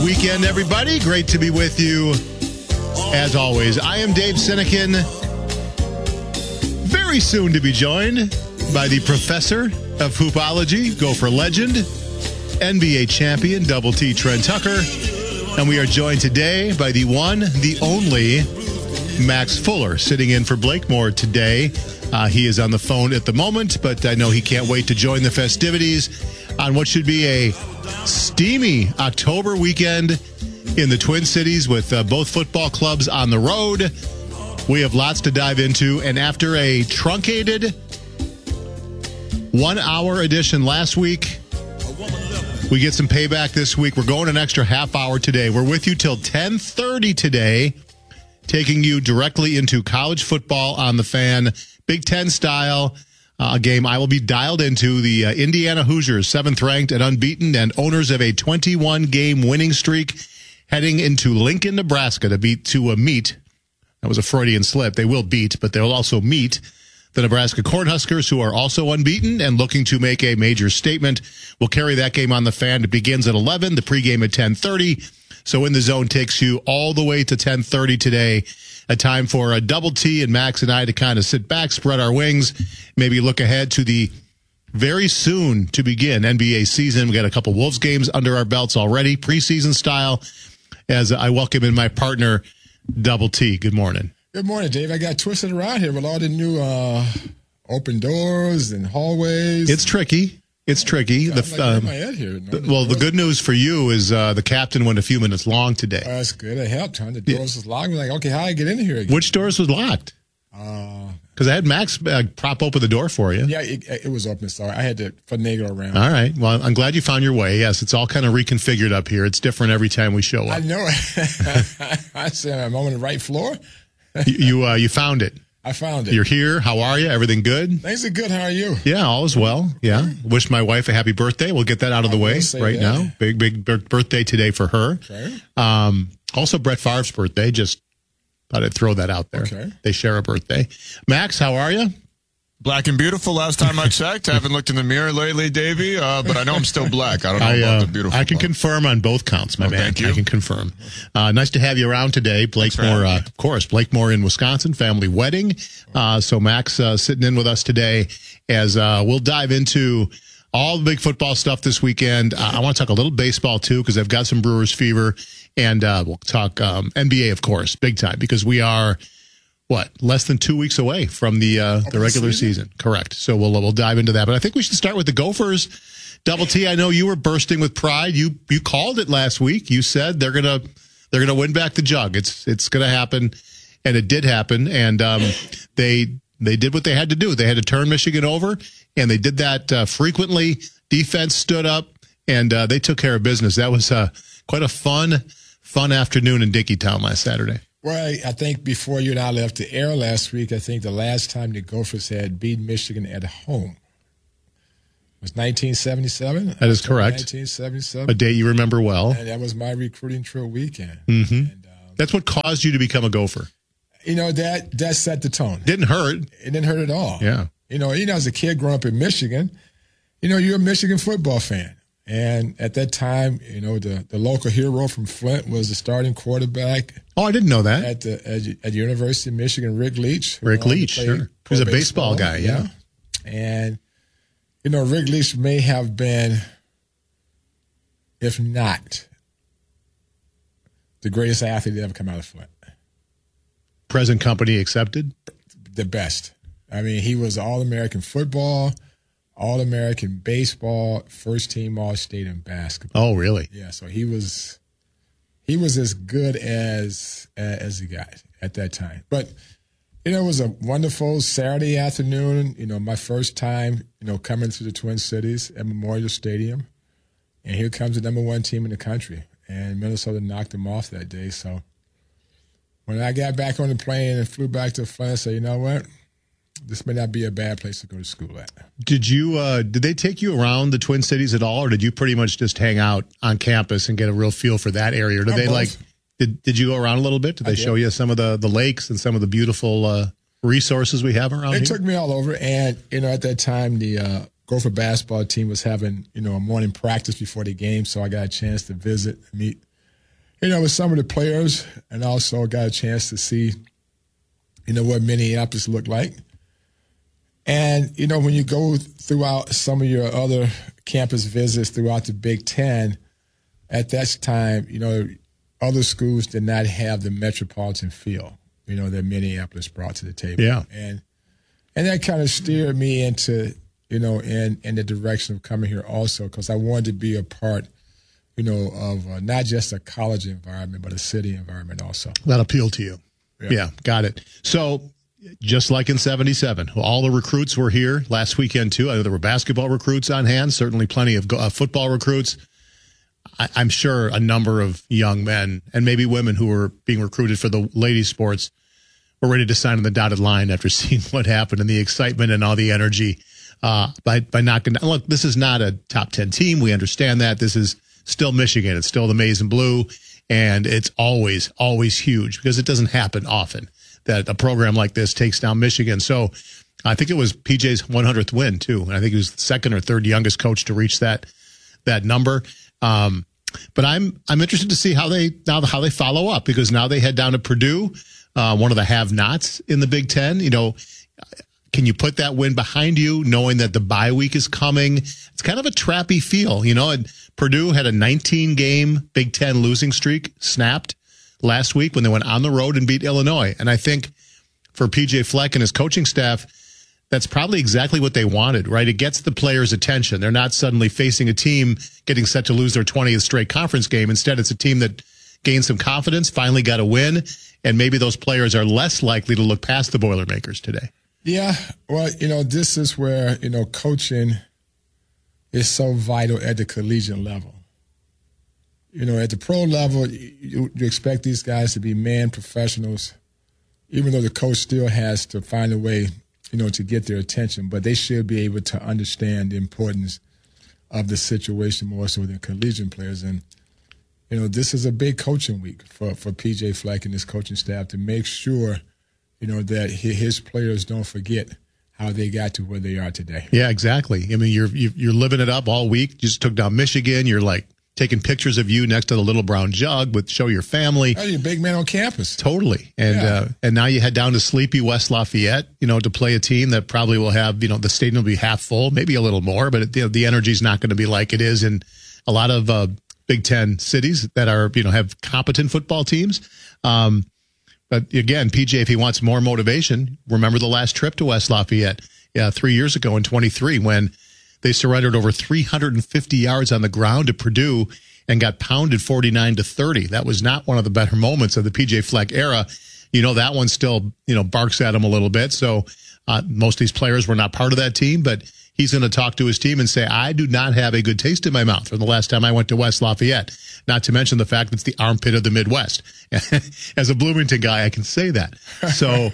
weekend, everybody. Great to be with you, as always. I am Dave Sinekin. Very soon to be joined by the professor of hoopology, Gopher legend, NBA champion, Double T Trent Tucker. And we are joined today by the one, the only, Max Fuller, sitting in for Blake Moore today. He is on the phone at the moment, but I know he can't wait to join the festivities on what should be a steamy October weekend in the Twin Cities with both football clubs on the road. We have lots to dive into, and after a truncated 1 hour edition last week, we get some payback this week. We're going an extra half hour today. We're with you till 10:30 today, taking you directly into college football on the Fan, Big Ten style. A game I will be dialed into. The Indiana Hoosiers, 7th ranked and unbeaten, and owners of a 21-game winning streak, heading into Lincoln, Nebraska to meet. That was a Freudian slip. They will beat, but they'll also meet the Nebraska Cornhuskers, who are also unbeaten and looking to make a major statement. We'll carry that game on the Fan. It begins at 11, the pregame at 10:30. So In the Zone takes you all the way to 10:30 today. A time for a Double T and Max and I to kind of sit back, spread our wings, maybe look ahead to the very soon to begin NBA season. We got a couple Wolves games under our belts already, preseason style, as I welcome in my partner, Double T. Good morning. Good morning, Dave. I got twisted around here with all the new open doors and hallways. It's tricky. It's tricky. The good news for you is the captain went a few minutes long today. That's good. It helped, huh? The doors was locked. I'm like, okay, how do I get in here again? Which doors was locked? Because I had Max prop open the door for you. Yeah, it was open. Sorry, I had to finagle around. All right. Well, I'm glad you found your way. Yes, it's all kind of reconfigured up here. It's different every time we show up. I know. I said, I'm on the right floor. You found it. I found it. You're here. How are you? Everything good? Things are good. How are you? Yeah, all is well. Yeah. Wish my wife a happy birthday. We'll get that out of the way right now. Big birthday today for her. Okay. Also, Brett Favre's birthday. Just thought I'd throw that out there. Okay. They share a birthday. Max, how are you? Black and beautiful. Last time I checked, I haven't looked in the mirror lately, Davey. But I know I'm still black. I don't know about the beautiful. I can confirm on both counts, my man. Thank you. I can confirm. Nice to have you around today, Blake Moore. Of course, Blake Moore in Wisconsin, family wedding. So Max sitting in with us today as we'll dive into all the big football stuff this weekend. I want to talk a little baseball too because I've got some Brewers fever, and we'll talk NBA, of course, big time because we are. Less than 2 weeks away from the regular season? Correct. So we'll dive into that. But I think we should start with the Gophers. Double T, I know you were bursting with pride. You called it last week. You said they're gonna win back the jug. It's gonna happen, and it did happen. And they did what they had to do. They had to turn Michigan over, and they did that frequently. Defense stood up, and they took care of business. That was quite a fun afternoon in Dinkytown last Saturday. Well, I think before you and I left the air last week, I think the last time the Gophers had beaten Michigan at home was 1977. That is correct. 1977. A date you remember well. And that was my recruiting trip weekend. Mm-hmm. And, that's what caused you to become a Gopher. You know, that set the tone. Didn't hurt. It didn't hurt at all. Yeah. You know, as a kid growing up in Michigan, you're a Michigan football fan. And at that time, the local hero from Flint was the starting quarterback. Oh, I didn't know that. At the University of Michigan, Rick Leach. Rick Leach, sure. He was a baseball guy, yeah. And, Rick Leach may have been, if not, the greatest athlete to ever come out of Flint. Present company accepted? The best. I mean, he was All-American football, All-American baseball, first-team All-State in basketball. Oh, really? Yeah, so he was as good as he got at that time. But, it was a wonderful Saturday afternoon, my first time, coming to the Twin Cities at Memorial Stadium. And here comes the number one team in the country. And Minnesota knocked them off that day. So when I got back on the plane and flew back to Flint, I said, you know what? This may not be a bad place to go to school at. Did they take you around the Twin Cities at all, or did you pretty much just hang out on campus and get a real feel for that area? Or did you go around a little bit? Did they show you some of the lakes and some of the beautiful resources we have around here? They took me all over, and at that time the Gopher basketball team was having a morning practice before the game, so I got a chance to visit, meet with some of the players, and also got a chance to see, what Minneapolis looked like. And, when you go throughout some of your other campus visits throughout the Big Ten, at that time, other schools did not have the metropolitan feel, that Minneapolis brought to the table. Yeah. And that kind of steered me into, in the direction of coming here also, because I wanted to be a part, of not just a college environment, but a city environment also. That appealed to you. Yeah, got it. So just like in 77, all the recruits were here last weekend too. I know there were basketball recruits on hand, certainly plenty of football recruits. I'm sure a number of young men and maybe women who were being recruited for the ladies' sports were ready to sign on the dotted line after seeing what happened and the excitement and all the energy by knocking down. Look, this is not a top 10 team. We understand that. This is still Michigan. It's still the maize and blue. And it's always, always huge because it doesn't happen often that a program like this takes down Michigan. So I think it was PJ's 100th win, too. And I think he was the second or third youngest coach to reach that number. But I'm interested to see how they follow up, because now they head down to Purdue, one of the have-nots in the Big Ten. Can you put that win behind you, knowing that the bye week is coming? It's kind of a trappy feel, and Purdue had a 19-game Big Ten losing streak snapped last week when they went on the road and beat Illinois. And I think for PJ Fleck and his coaching staff, that's probably exactly what they wanted, right? It gets the players' attention. They're not suddenly facing a team getting set to lose their 20th straight conference game. Instead, it's a team that gained some confidence, finally got a win, and maybe those players are less likely to look past the Boilermakers today. Yeah, well, this is where, coaching is so vital at the collegiate level. At the pro level, you expect these guys to be man professionals, even though the coach still has to find a way, to get their attention. But they should be able to understand the importance of the situation more so than collegiate players. And, this is a big coaching week for PJ Fleck and his coaching staff to make sure, that his players don't forget how they got to where they are today. Yeah, exactly. I mean, you're living it up all week. You just took down Michigan. You're like taking pictures of you next to the little brown jug with show your family. Oh, you're a big man on campus. Totally. And and now you head down to sleepy West Lafayette, to play a team that probably will have, the stadium will be half full, maybe a little more, but the energy is not going to be like it is in a lot of Big Ten cities that are, have competent football teams. But again, PJ, if he wants more motivation, remember the last trip to West Lafayette 3 years ago in 23 when they surrendered over 350 yards on the ground to Purdue and got pounded 49-30. That was not one of the better moments of the PJ Fleck era. That one still, barks at him a little bit. So most of these players were not part of that team, but he's going to talk to his team and say, I do not have a good taste in my mouth from the last time I went to West Lafayette. Not to mention the fact that it's the armpit of the Midwest. As a Bloomington guy, I can say that. So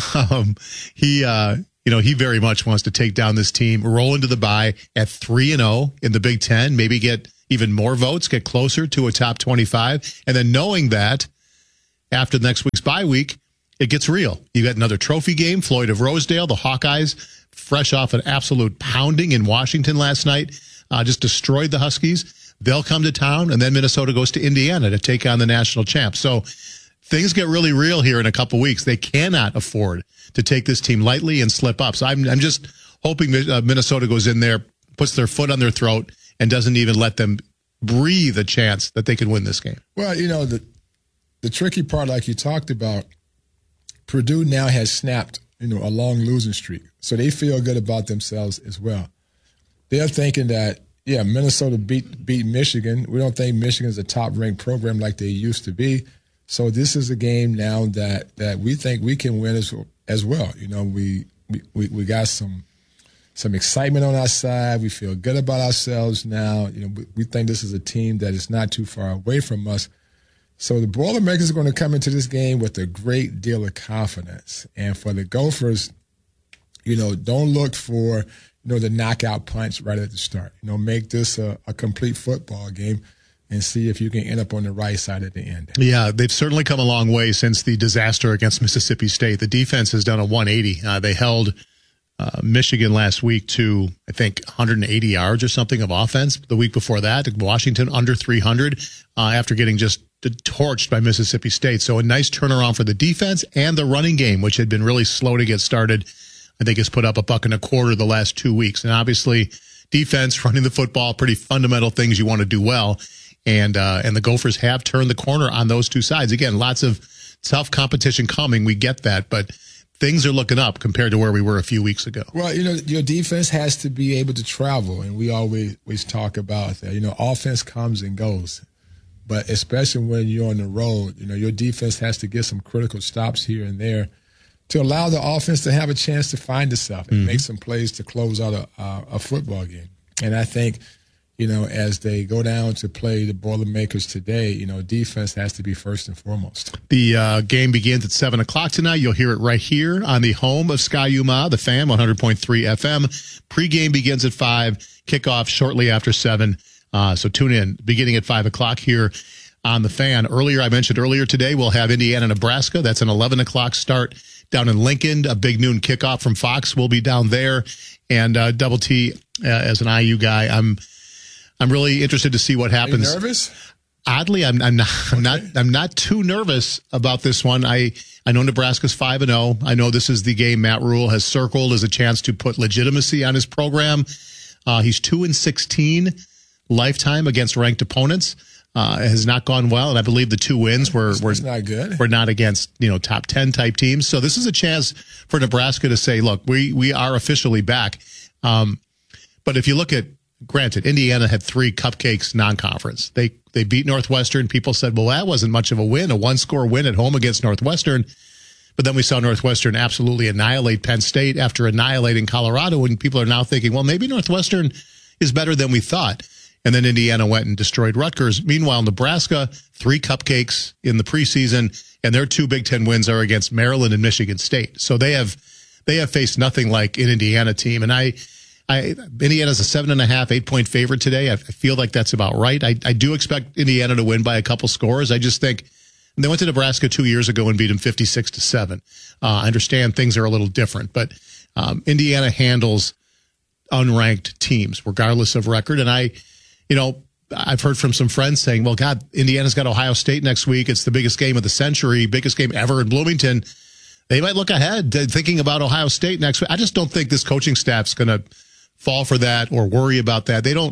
he very much wants to take down this team, roll into the bye at 3-0 in the Big Ten, maybe get even more votes, get closer to a top 25. And then knowing that after next week's bye week, it gets real. You got another trophy game, Floyd of Rosedale, the Hawkeyes, fresh off an absolute pounding in Washington last night, just destroyed the Huskies. They'll come to town, and then Minnesota goes to Indiana to take on the national champs. So things get really real here in a couple weeks. They cannot afford to take this team lightly and slip up. So I'm just hoping that Minnesota goes in there, puts their foot on their throat, and doesn't even let them breathe a chance that they can win this game. Well, the tricky part, like you talked about, Purdue now has snapped, a long losing streak. So they feel good about themselves as well. They're thinking that, Minnesota beat Michigan. We don't think Michigan's a top-ranked program like they used to be. So this is a game now that we think we can win as well. We got some excitement on our side. We feel good about ourselves now. We think this is a team that is not too far away from us. So the Boilermakers are going to come into this game with a great deal of confidence. And for the Gophers, don't look for, the knockout punch right at the start. Make this a complete football game and see if you can end up on the right side at the end. Yeah, they've certainly come a long way since the disaster against Mississippi State. The defense has done a 180. They held Michigan last week to, I think, 180 yards or something of offense. The week before that, Washington under 300 after getting just torched by Mississippi State. So a nice turnaround for the defense and the running game, which had been really slow to get started. I think has put up $1.25 the last 2 weeks. And obviously defense, running the football, pretty fundamental things you want to do well. And the Gophers have turned the corner on those two sides. Again, lots of tough competition coming. We get that, but things are looking up compared to where we were a few weeks ago. Well, your defense has to be able to travel, and we always talk about that. Offense comes and goes, but especially when you're on the road, your defense has to get some critical stops here and there to allow the offense to have a chance to find itself and make some plays to close out a football game. And I think, as they go down to play the Boilermakers today, defense has to be first and foremost. The game begins at 7 o'clock tonight. You'll hear it right here on the home of Ski-U-Mah, the Fan, 100.3 FM. Pre-game begins at 5, kickoff shortly after 7. So tune in, beginning at 5 o'clock here on the Fan. I mentioned earlier today, we'll have Indiana, Nebraska. That's an 11 o'clock start down in Lincoln. A big noon kickoff from Fox will be down there. And Double T, as an IU guy, I'm really interested to see what happens. Are you nervous? Oddly, I'm not too nervous about this one. I know Nebraska's 5-0. I know this is the game Matt Rule has circled as a chance to put legitimacy on his program. He's 2-16 lifetime against ranked opponents. Has not gone well, and I believe the 2 wins were not good. Were not against top 10 type teams. So this is a chance for Nebraska to say, look, we are officially back. But if you look at, granted, Indiana had 3 cupcakes non-conference. They beat Northwestern. People said, well, that wasn't much of a win, a 1-score win at home against Northwestern. But then we saw Northwestern absolutely annihilate Penn State after annihilating Colorado, and people are now thinking, well, maybe Northwestern is better than we thought. And then Indiana went and destroyed Rutgers. Meanwhile, Nebraska, 3 cupcakes in the preseason, and their 2 Big Ten wins are against Maryland and Michigan State. So they have faced nothing like an Indiana team. And Indiana's a 7.5, 8-point favorite today. I feel like that's about right. I do expect Indiana to win by a couple scores. I just think they went to Nebraska 2 years ago and beat them 56-7. I understand things are a little different, but Indiana handles unranked teams regardless of record. And I've heard from some friends saying, well, God, Indiana's got Ohio State next week. It's the biggest game of the century, biggest game ever in Bloomington. They might look ahead to thinking about Ohio State next week. I just don't think this coaching staff's going to fall for that or worry about that. They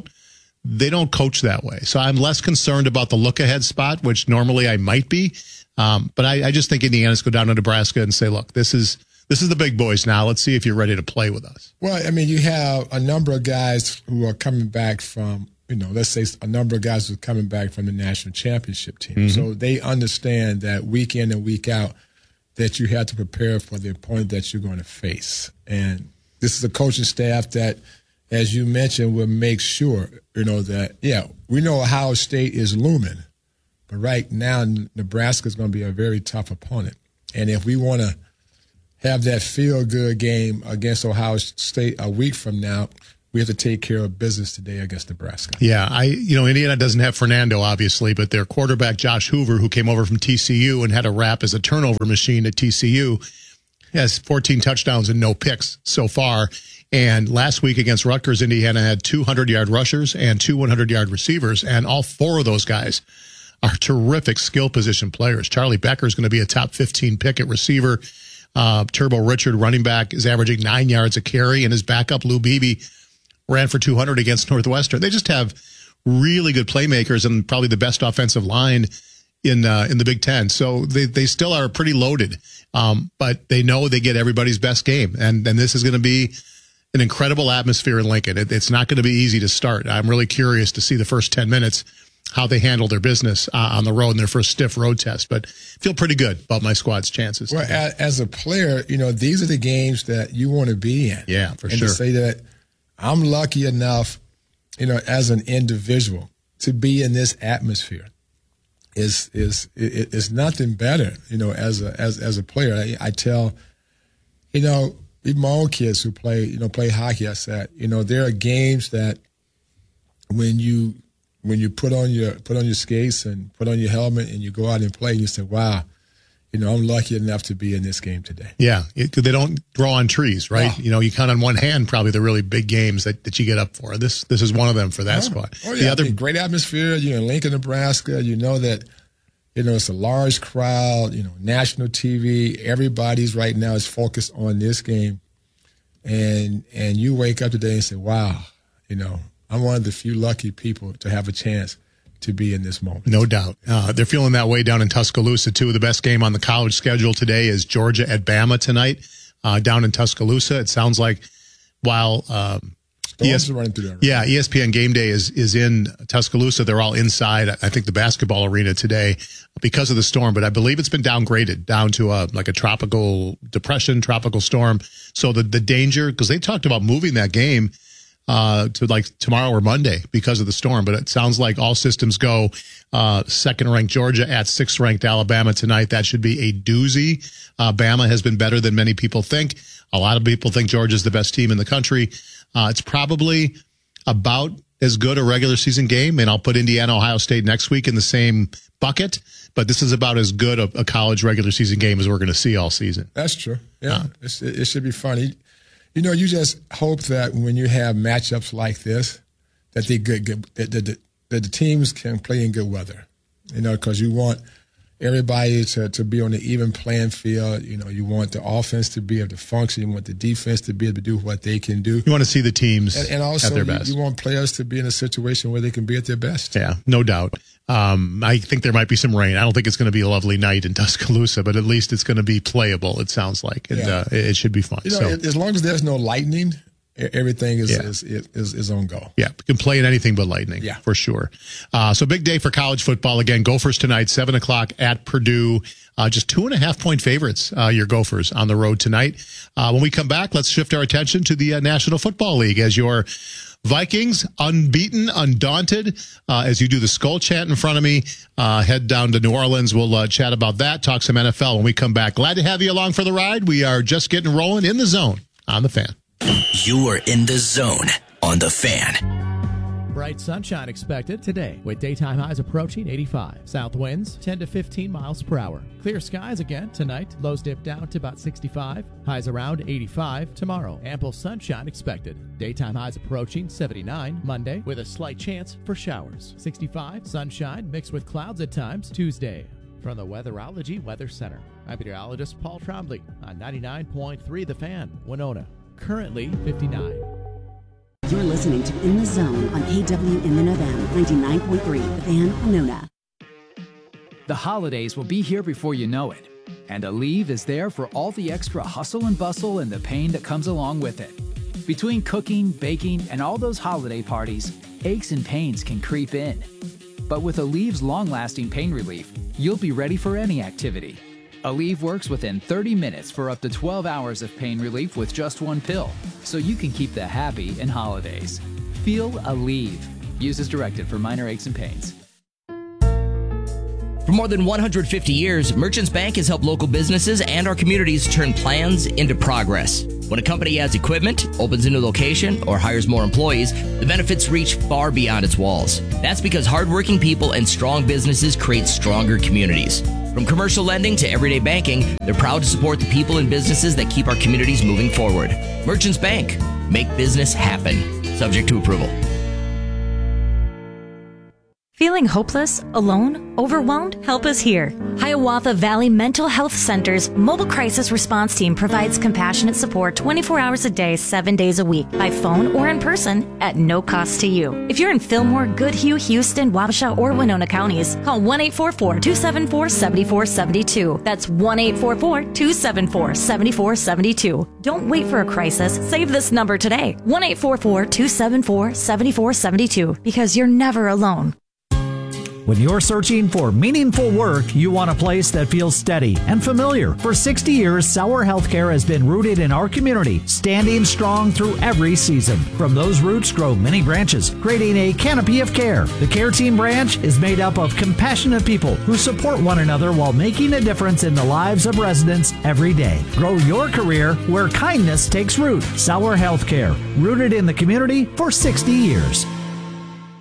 don't coach that way. So I'm less concerned about the look ahead spot, which normally I might be. But I just think Indiana's go down to Nebraska and say, look, this is the big boys now. Let's see if you're ready to play with us. Well, you have a number of guys who are coming back from, let's say a number of guys who are coming back from the national championship team. Mm-hmm. So they understand that week in and week out that you have to prepare for the opponent that you're going to face. And this is a coaching staff that, as you mentioned, will make sure, that, we know Ohio State is looming, but right now Nebraska is going to be a very tough opponent. And if we want to have that feel-good game against Ohio State a week from now, we have to take care of business today against Nebraska. Yeah, Indiana doesn't have Fernando, obviously, but their quarterback, Josh Hoover, who came over from TCU and had a rap as a turnover machine at TCU, has 14 touchdowns and no picks so far. And last week against Rutgers, Indiana had 200-yard rushers and 2 100-yard receivers, and all 4 of those guys are terrific skill position players. Charlie Becker is going to be a top 15 pick at receiver. Turbo Richard, running back, is averaging 9 yards a carry, and his backup, Lou Beebe, ran for 200 against Northwestern. They just have really good playmakers and probably the best offensive line in the Big Ten. So they still are pretty loaded, but they know they get everybody's best game, and this is going to be an incredible atmosphere in Lincoln. It's not going to be easy to start. I'm really curious to see the first 10 minutes, how they handle their business on the road in their first stiff road test, but feel pretty good about my squad's chances. Well, as a player, these are the games that you want to be in. Yeah, for and sure. To say that I'm lucky enough, as an individual to be in this atmosphere is nothing better, as a player. I tell, even my own kids who play hockey, I said, there are games that when you put on your skates and put on your helmet and you go out and play, you say, wow, I'm lucky enough to be in this game today. Yeah, they don't draw on trees, right? Oh. You count on one hand probably the really big games that you get up for. This is one of them for that squad. Oh, yeah. Great atmosphere. You're in Lincoln, Nebraska. You know that It's a large crowd, national TV. Everybody's right now is focused on this game. And you wake up today and say, wow, I'm one of the few lucky people to have a chance to be in this moment. No doubt. They're feeling that way down in Tuscaloosa, too. The best game on the college schedule today is Georgia at Bama tonight down in Tuscaloosa. It sounds like while running through there. Yeah, ESPN Game Day is in Tuscaloosa. They're all inside, I think, the basketball arena today because of the storm. But I believe it's been downgraded down to a tropical depression, tropical storm. So the danger, because they talked about moving that game to like tomorrow or Monday because of the storm. But it sounds like all systems go. Second-ranked Georgia at sixth-ranked Alabama tonight. That should be a doozy. Bama has been better than many people think. A lot of people think Georgia's the best team in the country. It's probably about as good a regular season game, and I'll put Indiana, Ohio State next week in the same bucket, but this is about as good a college regular season game as we're going to see all season. That's true. Yeah, it should be funny. You just hope that when you have matchups like this, that that the teams can play in good weather, because you want everybody to be on the even playing field. You want the offense to be able to function. You want the defense to be able to do what they can do. You want to see the teams and also at their best. You want players to be in a situation where they can be at their best. Yeah, no doubt. I think there might be some rain. I don't think it's going to be a lovely night in Tuscaloosa, but at least it's going to be playable, it sounds like. And it should be fun. As long as there's no lightning, everything is on go. Yeah, we can play in anything but lightning, for sure. So big day for college football. Again, Gophers tonight, 7 o'clock at Purdue. Just 2.5-point favorites, your Gophers on the road tonight. When we come back, let's shift our attention to the National Football League as your Vikings, unbeaten, undaunted, as you do the skull chant in front of me. Head down to New Orleans. We'll chat about that, talk some NFL when we come back. Glad to have you along for the ride. We are just getting rolling in the zone on The Fan. You are in the zone on The Fan. Bright sunshine expected today with daytime highs approaching 85. South winds 10 to 15 miles per hour. Clear skies again tonight. Lows dip down to about 65. Highs around 85 tomorrow. Ample sunshine expected. Daytime highs approaching 79 Monday with a slight chance for showers. 65 sunshine mixed with clouds at times Tuesday. From the Weatherology Weather Center, I'm meteorologist Paul Trombley on 99.3 The Fan, Winona. Currently 59. You're listening to In the Zone on KWMN-FM 99.3 The Fan, Winona. The holidays will be here before you know it, and Aleve is there for all the extra hustle and bustle and the pain that comes along with it. Between cooking, baking, and all those holiday parties, aches and pains can creep in. But with Aleve's long-lasting pain relief, you'll be ready for any activity. Aleve works within 30 minutes for up to 12 hours of pain relief with just one pill, so you can keep the happy in holidays. Feel Aleve. Use as directed for minor aches and pains. For more than 150 years, Merchants Bank has helped local businesses and our communities turn plans into progress. When a company adds equipment, opens a new location, or hires more employees, the benefits reach far beyond its walls. That's because hardworking people and strong businesses create stronger communities. From commercial lending to everyday banking, they're proud to support the people and businesses that keep our communities moving forward. Merchants Bank. Make business happen. Subject to approval. Feeling hopeless, alone, overwhelmed? Help is here. Hiawatha Valley Mental Health Center's mobile crisis response team provides compassionate support 24 hours a day, 7 days a week, by phone or in person at no cost to you. If you're in Fillmore, Goodhue, Houston, Wabasha, or Winona counties, call 1-844-274-7472. That's 1-844-274-7472. Don't wait for a crisis. Save this number today. 1-844-274-7472, because you're never alone. When you're searching for meaningful work, you want a place that feels steady and familiar. For 60 years, Sauer Healthcare has been rooted in our community, standing strong through every season. From those roots grow many branches, creating a canopy of care. The Care Team branch is made up of compassionate people who support one another while making a difference in the lives of residents every day. Grow your career where kindness takes root. Sauer Healthcare, rooted in the community for 60 years.